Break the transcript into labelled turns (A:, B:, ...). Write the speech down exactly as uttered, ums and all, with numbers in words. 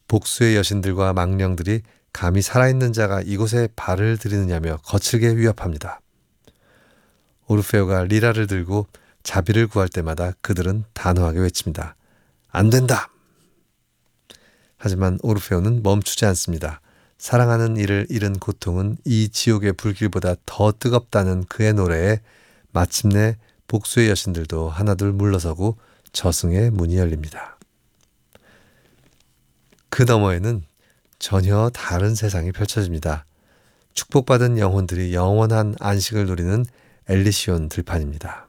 A: 복수의 여신들과 망령들이 감히 살아있는 자가 이곳에 발을 들이느냐며 거칠게 위협합니다. 오르페오가 리라를 들고 자비를 구할 때마다 그들은 단호하게 외칩니다. 안 된다! 하지만 오르페오는 멈추지 않습니다. 사랑하는 이를 잃은 고통은 이 지옥의 불길보다 더 뜨겁다는 그의 노래에 마침내 복수의 여신들도 하나둘 물러서고 저승의 문이 열립니다. 그 너머에는 전혀 다른 세상이 펼쳐집니다. 축복받은 영혼들이 영원한 안식을 누리는 엘리시온 들판입니다.